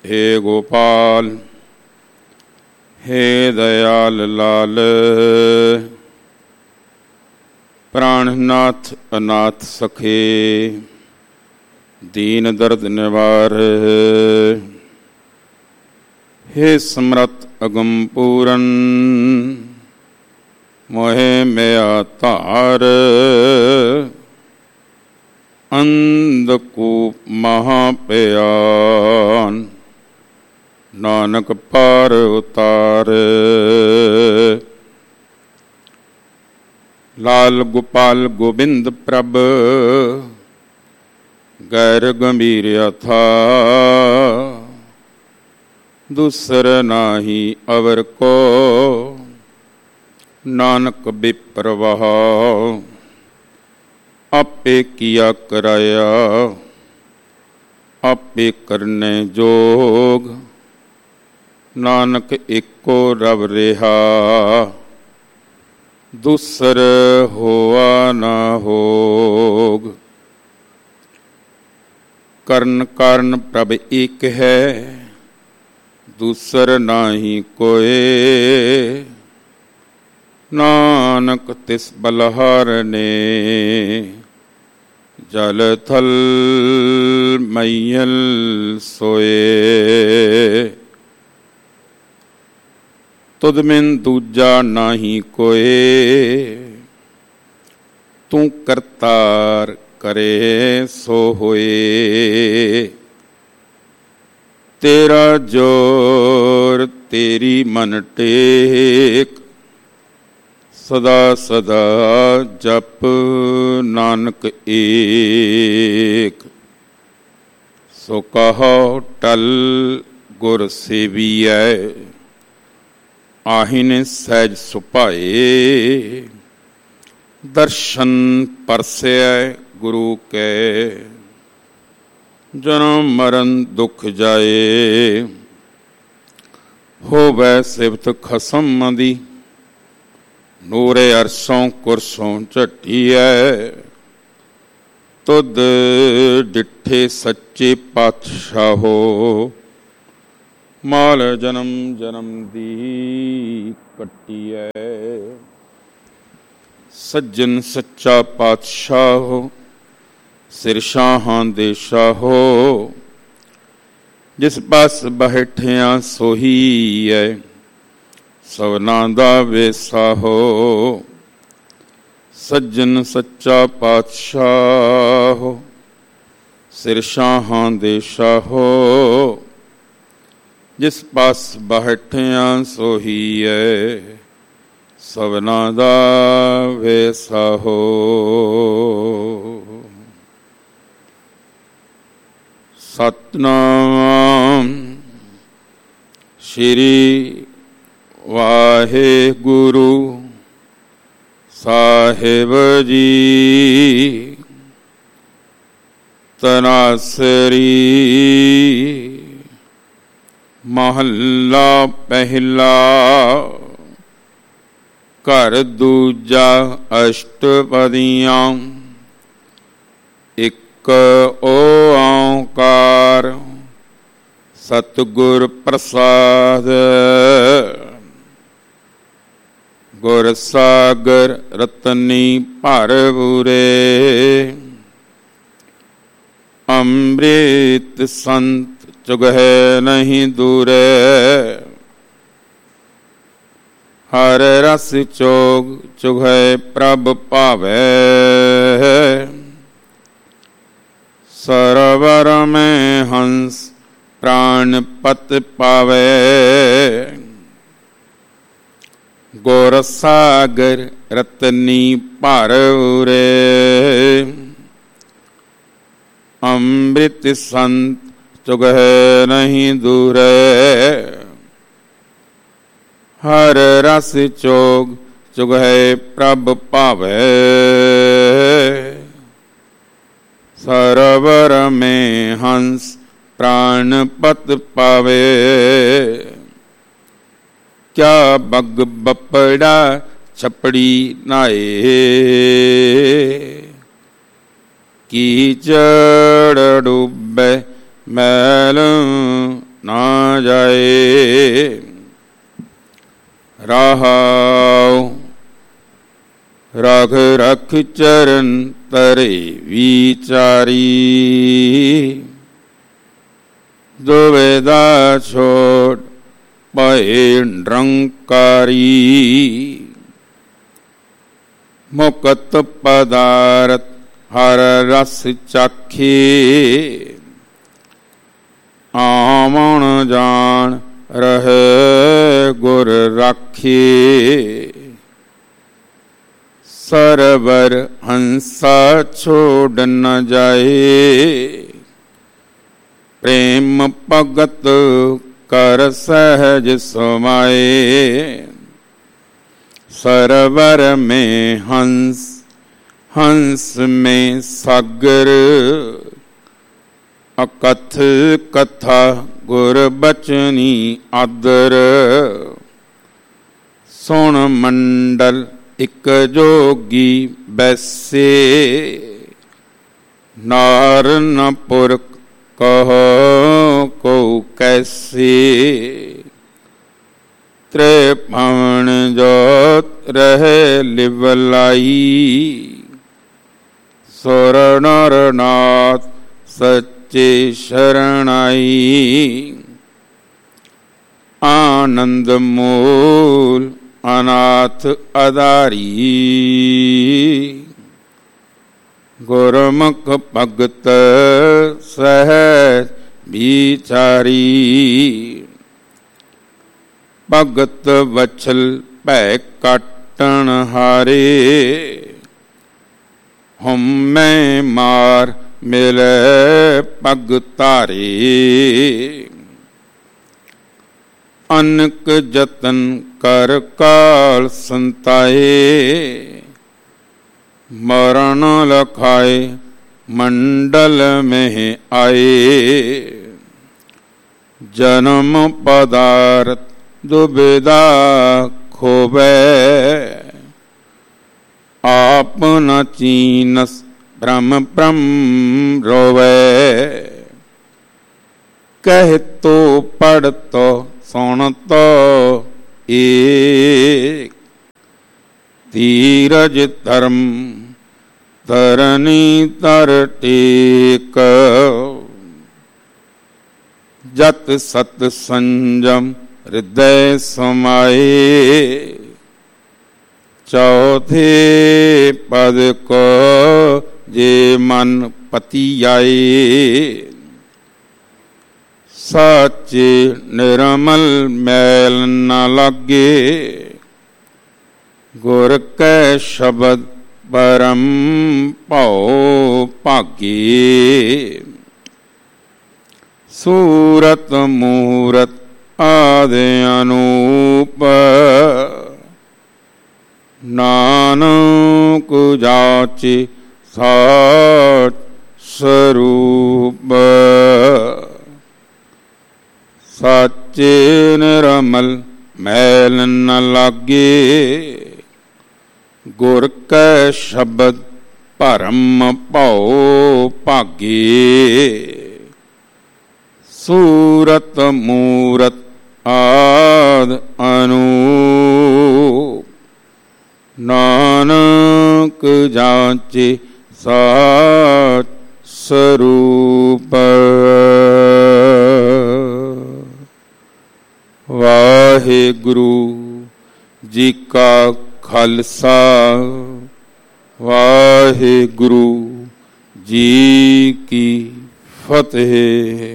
हे गोपाल हे दयाल लाल, प्राणनाथ अनाथ सखे, दीन दर्द निवार। हे समरथ अगम पूरन, मोहे मया तार। अंधकूप महापयान, नानक पार उतार। लाल गोपाल गोविंद प्रभ, गैर गंभीर था। दूसर नाही अवर को, नानक विप्रवाह। आपे किया कराया, आपे करने जोग। नानक एको रब रेहा, दूसर होआ ना होग। करण कारण प्रभ एक है, दूसर नाही कोय। नानक तिस बलहार ने, जल थल मैयल सोए। तुद बिन दूजा नाही कोय, तू करतार करे सो होए। तेरा जोर तेरी मन टेक, सदा सदा जप नानक एक। सो कहो टल गुर सेवियै, आहिन सहज सुभाए। दर्शन परसै गुरु के, जन्म मरण दुख जाए। होवै सिफत खसम दी, नूरे अरसों कुरसों झटियै। तुद डिठे सच्चे पातशाहो, माल जन्म जन्म दी कटियै। सज्जन सच्चा पातशाहो, सिर शाहां दे शाहो। जिस पास बैठिया सोही है, सवना दा वेसाहो। सज्जन सच्चा पातशाहो, सिर शाहां दे शाहो। जिस पास बैठिया सोही है, सवना दा वेसाहो। सतनाम श्री वाहेगुरु साहिब जी। तनासरी महला पहला, घर दूजा अष्टपदियां। एक ओंकार सतगुर प्रसाद। गुर सागर रतनी भर पूरे, अमृत संत चुगै नहीं दूरे। हर रस चोग चुगै प्रभ पावै, सरोवर में हंस प्राण पत पावे। गुर सागर रतनी भर पूरे, अमृत संत चुगै नहीं दूरे। हर रस चोग चुगै प्रभ पावै, सरोवर में हंस प्राण पत पावे। क्या बग बपड़ा छपड़ी नाए, कीचड़ डूबे मैल ना जाए। रहाओ राघ रख चरण तरे विचारी, दुविधा छोड़ पए निरंकारी। मुक्त पदारथ हर रस चाखे, आमन जान रहे गुर राखे। सरवर हंसा छोड़ न जाए, प्रेम भगत कर सहज समाए। सरवर में हंस, हंस में सागर, अकथ कथा गुर बचनी आदर। सुन मंडल एक जोगी बैसे, नार न पुरख कहो को कैसे। त्रिभुवन जोत रहे लिवलाई, सुर नर नाथ सच्चे शरणाई। आनंद मूल अनाथ आधारी, गुरमुख भगत सहज विचारी। भगत वछल भै काटन हारे, हम मैं मार मिले पग तारे। अनक जतन कर काल संताए, मरण लखाए मंडल में आए। जन्म पदार्थ दुविधा खोवे, आप न चीनस भ्रम भ्रम रोवे। कह तो पढ़ तो सुन तो एक, धीरज धर्म तरनी तर टेक। जत सत संजम हृदय समाए, चौथे पद को जे मन पति आए। साचे निर्मल मैल न लगे, गुर कै शब्द परम पाओ भागे। सूरत मूरत आदि अनूप, नानक जाचे साच स्वरूप। साचे निर्मल मैल न लागे, गुर कै शब्द परम पाओ भागे। सूरत मूरत आद अनूप, नानक जाचे साच स्वरूप। वाहिगुरु जी का खालसा, वाहिगुरु जी की फतेह।